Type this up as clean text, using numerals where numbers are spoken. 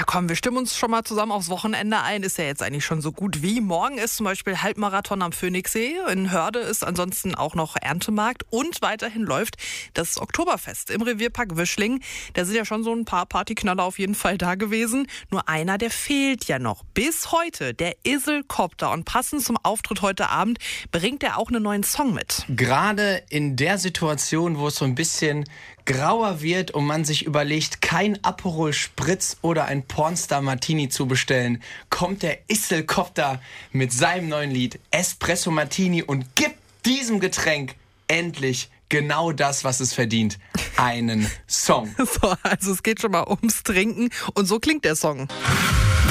komm, wir stimmen uns schon mal zusammen aufs Wochenende ein. Ist ja jetzt eigentlich schon so gut wie. Morgen ist zum Beispiel Halbmarathon am Phoenixsee. In Hörde ist ansonsten auch noch Erntemarkt. Und weiterhin läuft das Oktoberfest im Revierpark Wischling. Da sind ja schon so ein paar Partyknaller auf jeden Fall da gewesen. Nur einer, der fehlt ja noch. Bis heute, der Iselcopter. Und passend zum Auftritt heute Abend bringt er auch einen neuen Song mit. Gerade in der Situation, wo es so ein bisschen grauer wird und man sich überlegt, kein Aperol Spritz oder ein Pornstar Martini zu bestellen, kommt der Iselcopter mit seinem neuen Lied Espresso Martini und gibt diesem Getränk endlich genau das, was es verdient. Einen Song. So, also es geht schon mal ums Trinken und so klingt der Song.